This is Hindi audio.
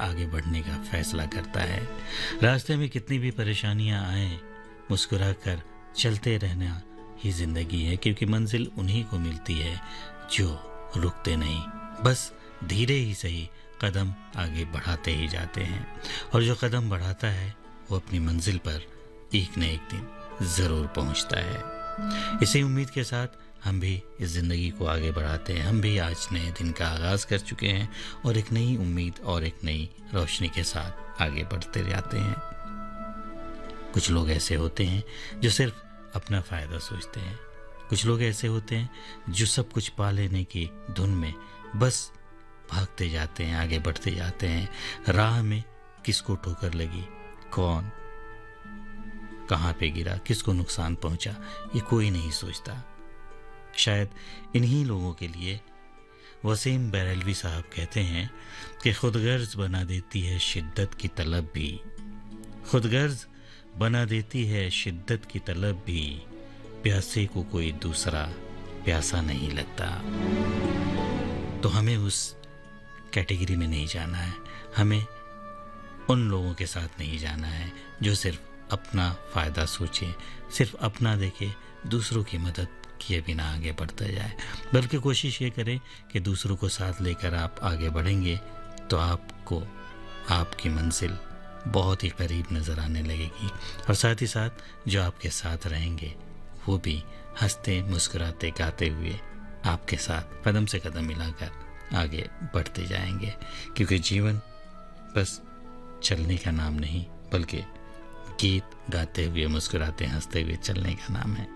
आगे बढ़ने का फैसला करता है। रास्ते में कितनी भी परेशानियां आए, मुस्कुराकर चलते रहना ही जिंदगी है, क्योंकि मंजिल उन्हीं को मिलती है जो रुकते नहीं, बस धीरे ही सही कदम आगे बढ़ाते ही जाते हैं। और जो कदम बढ़ाता है वो अपनी मंजिल पर एक न एक दिन ज़रूर पहुंचता है। इसी उम्मीद के साथ हम भी इस ज़िंदगी को आगे बढ़ाते हैं। हम भी आज नए दिन का आगाज़ कर चुके हैं और एक नई उम्मीद और एक नई रोशनी के साथ आगे बढ़ते जाते हैं। कुछ लोग ऐसे होते हैं जो सिर्फ अपना फ़ायदा सोचते हैं। कुछ लोग ऐसे होते हैं जो सब कुछ पा लेने की धुन में बस भागते जाते हैं, आगे बढ़ते जाते हैं। राह में किसको ठोकर लगी, कौन कहाँ पे गिरा, किसको नुकसान पहुंचा, ये कोई नहीं सोचता। शायद इन्हीं लोगों के लिए वसीम बरेलवी साहब कहते हैं कि खुदगर्ज बना देती है शिद्दत की तलब भी, खुदगर्ज बना देती है शिद्दत की तलब भी, प्यासे को कोई दूसरा प्यासा नहीं लगता। तो हमें उस कैटेगरी में नहीं जाना है, हमें उन लोगों के साथ नहीं जाना है जो सिर्फ अपना फ़ायदा सोचे, सिर्फ अपना देखे, दूसरों की मदद किए बिना आगे बढ़ता जाए। बल्कि कोशिश ये करें कि दूसरों को साथ लेकर आप आगे बढ़ेंगे तो आपको आपकी मंजिल बहुत ही करीब नज़र आने लगेगी। और साथ ही साथ जो आपके साथ रहेंगे वो भी हंसते मुस्कुराते गाते हुए आपके साथ कदम से कदम मिलाकर आगे बढ़ते जाएंगे। क्योंकि जीवन बस चलने का नाम नहीं, बल्कि गीत गाते हुए मुस्कुराते हंसते हुए चलने का नाम है।